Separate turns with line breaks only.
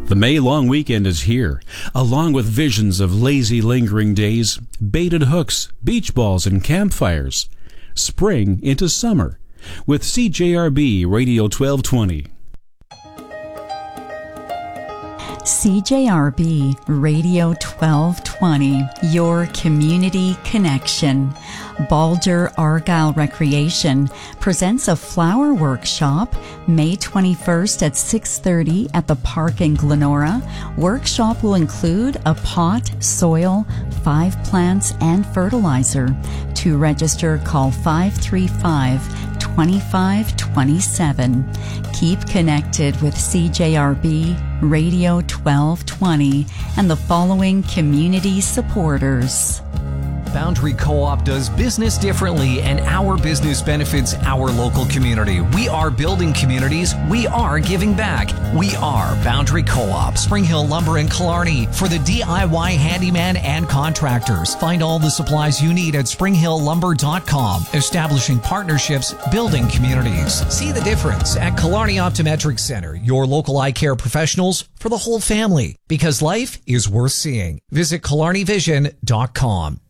The May long weekend is here, along with visions of lazy, lingering days, baited hooks, beach balls, and campfires. Spring into summer with CJRB Radio 1220.
CJRB Radio 1220, your community connection. Balder Argyle Recreation presents a flower workshop May 21st at 6:30 at the park in Glenora. Workshop will include a pot, soil, 5 plants, and fertilizer. To register, call 535-2527. Keep connected with CJRB Radio 1220 and the following community supporters.
Boundary Co-op does business differently, and our business benefits our local community. We are building communities. We are giving back. We are Boundary Co-op, Spring Hill Lumber and Killarney for the DIY handyman and contractors. Find all the supplies you need at springhilllumber.com. Establishing partnerships, building communities. See the difference at Killarney Optometric Center, your local eye care professionals for the whole family, because life is worth seeing. Visit KillarneyVision.com.